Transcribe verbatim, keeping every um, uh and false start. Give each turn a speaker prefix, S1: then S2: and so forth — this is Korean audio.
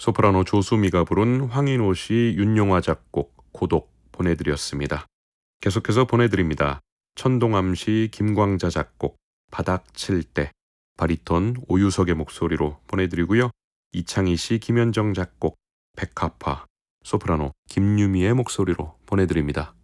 S1: 소프라노 조수미가 부른 황인호 씨, 윤용화 작곡 고독 보내드렸습니다. 계속해서 보내드립니다. 천동암 씨, 김광자 작곡 바닥 칠 때, 바리톤 오유석의 목소리로 보내드리고요. 이창희 씨, 김현정 작곡 백합화, 소프라노 김유미의 목소리로 보내드립니다.